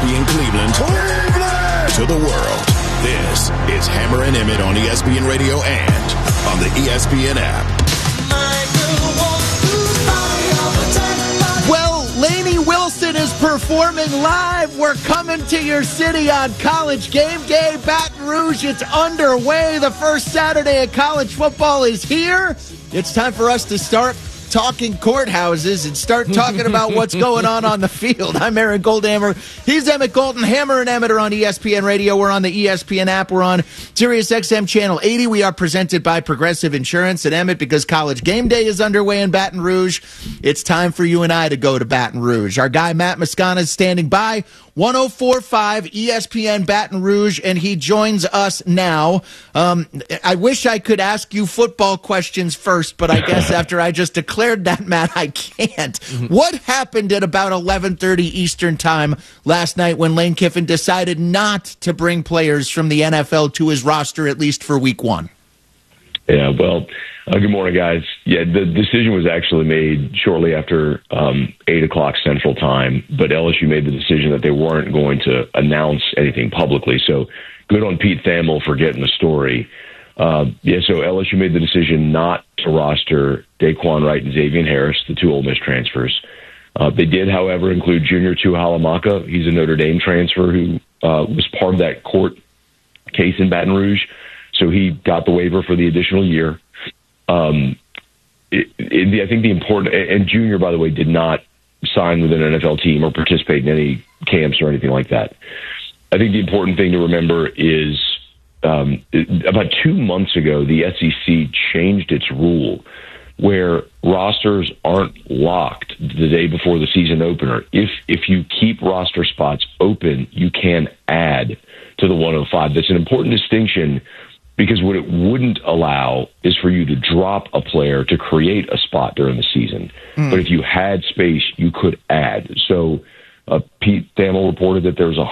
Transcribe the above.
ESPN Cleveland, to the world. This is Hammer and Emmett on ESPN Radio and on the ESPN app. Well, Lainey Wilson is performing live. We're coming to your city on College Game Day. Baton Rouge, it's underway. The first Saturday of college football is here. It's time for us to start talking courthouses and start talking about what's going on the field. I'm Aaron Goldhammer. He's Emmett Golden. Hammer and Emmett are on ESPN Radio. We're on the ESPN app. We're on Sirius XM Channel 80. We are presented by Progressive Insurance. And Emmett, because College Game Day is underway in Baton Rouge, it's time for you and I to go to Baton Rouge. Our guy Matt Moscona is standing by. 104.5 ESPN Baton Rouge, and he joins us now. I wish I could ask you football questions first, but I guess after I just declared that, Matt, I can't. What happened at about 11:30 Eastern time last night when Lane Kiffin decided not to bring players from the NFL to his roster, at least for week one? Yeah, well, good morning, guys. Yeah, the decision was actually made shortly after 8 o'clock Central Time, but LSU made the decision that they weren't going to announce anything publicly. So good on Pete Thamel for getting the story. So LSU made the decision not to roster Daquan Wright and Xavier Harris, the two Ole Miss transfers. They did, however, include Junior Tuihalamaka. He's a Notre Dame transfer who was part of that court case in Baton Rouge. So he got the waiver for the additional year. I think the important, and Junior, by the way, did not sign with an NFL team or participate in any camps or anything like that. I think the important thing to remember is about 2 months ago, the SEC changed its rule where rosters aren't locked the day before the season opener. If you keep roster spots open, you can add to the 105. That's an important distinction, because what it wouldn't allow is for you to drop a player to create a spot during the season. But if you had space, you could add. So Pete Thamel reported that there was